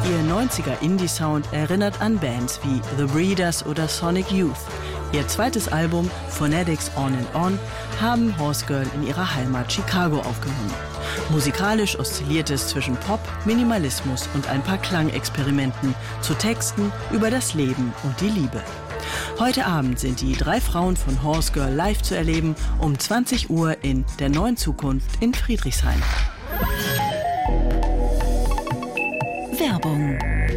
Ihr 90er Indie-Sound erinnert an Bands wie The Breeders oder Sonic Youth. Ihr zweites Album, Phonetics On and On, haben Horse Girl in ihrer Heimat Chicago aufgenommen. Musikalisch oszilliert es zwischen Pop, Minimalismus und ein paar Klangexperimenten zu Texten über das Leben und die Liebe. Heute Abend sind die 3 Frauen von Horse Girl live zu erleben, um 20 Uhr in der Neuen Zukunft in Friedrichshain. Werbung.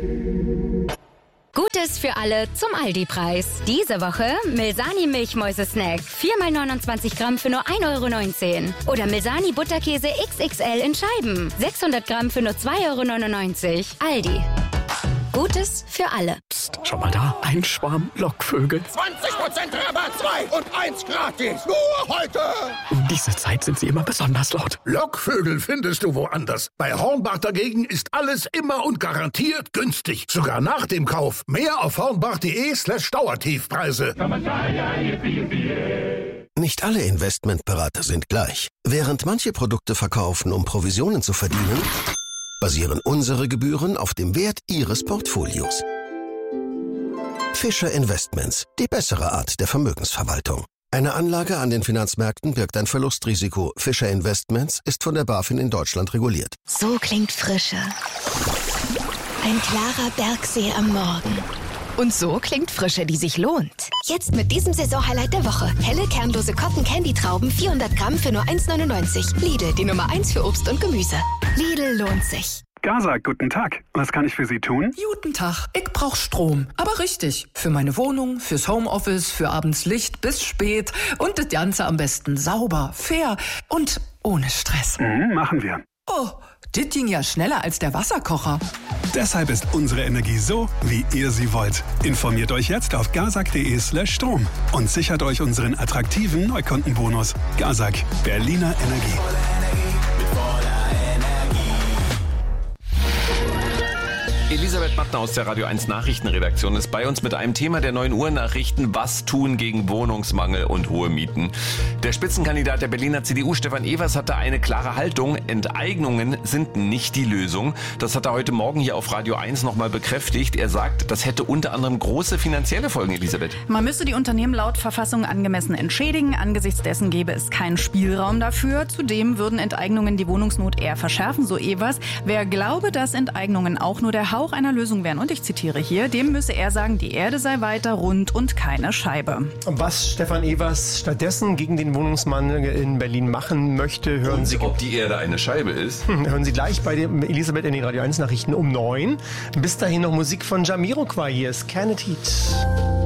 Gutes für alle zum Aldi-Preis. Diese Woche Milsani Milchmäuse-Snack. 4x29 Gramm für nur 1,19 €. Oder Milsani Butterkäse XXL in Scheiben. 600 Gramm für nur 2,99 €. Aldi. Gutes für alle. Psst, schau mal da. Ein Schwarm Lockvögel. 20% Rabatt, 2 und 1 gratis. Nur heute. Um diese Zeit sind sie immer besonders laut. Lockvögel findest du woanders. Bei Hornbach dagegen ist alles immer und garantiert günstig. Sogar nach dem Kauf. Mehr auf hornbach.de/Dauertiefpreise. Nicht alle Investmentberater sind gleich. Während manche Produkte verkaufen, um Provisionen zu verdienen, basieren unsere Gebühren auf dem Wert Ihres Portfolios. Fischer Investments, die bessere Art der Vermögensverwaltung. Eine Anlage an den Finanzmärkten birgt ein Verlustrisiko. Fischer Investments ist von der BaFin in Deutschland reguliert. So klingt Frische. Ein klarer Bergsee am Morgen. Und so klingt Frische, die sich lohnt. Jetzt mit diesem Saisonhighlight der Woche. Helle, kernlose Cotton-Candy-Trauben, 400 Gramm für nur 1,99 €. Lidl, die Nummer 1 für Obst und Gemüse. Lidl lohnt sich. Gaza, guten Tag. Was kann ich für Sie tun? Guten Tag. Ich brauch Strom. Aber richtig. Für meine Wohnung, fürs Homeoffice, für abends Licht bis spät. Und das Ganze am besten sauber, fair und ohne Stress. Machen wir. Oh, das ging ja schneller als der Wasserkocher. Deshalb ist unsere Energie so, wie ihr sie wollt. Informiert euch jetzt auf gazak.de/Strom und sichert euch unseren attraktiven Neukundenbonus. Gazak, Berliner Energie. Elisabeth Mattner aus der Radio 1 Nachrichtenredaktion ist bei uns mit einem Thema der 9 Uhr Nachrichten. Was tun gegen Wohnungsmangel und hohe Mieten? Der Spitzenkandidat der Berliner CDU, Stefan Evers, hatte eine klare Haltung. Enteignungen sind nicht die Lösung. Das hat er heute Morgen hier auf Radio 1 nochmal bekräftigt. Er sagt, das hätte unter anderem große finanzielle Folgen, Elisabeth. Man müsste die Unternehmen laut Verfassung angemessen entschädigen. Angesichts dessen gäbe es keinen Spielraum dafür. Zudem würden Enteignungen die Wohnungsnot eher verschärfen, so Evers. Wer glaube, dass Enteignungen auch nur der Hauch einer Lösung wären, und ich zitiere hier, dem müsse er sagen, die Erde sei weiter rund und keine Scheibe. Was Stefan Evers stattdessen gegen den Wohnungsmangel in Berlin machen möchte, hören Sie... Ob die Erde eine Scheibe ist? Hören Sie gleich bei Elisabeth in den Radio 1 Nachrichten um 9. Bis dahin noch Musik von Jamiroquai. Hier ist Can It Heat.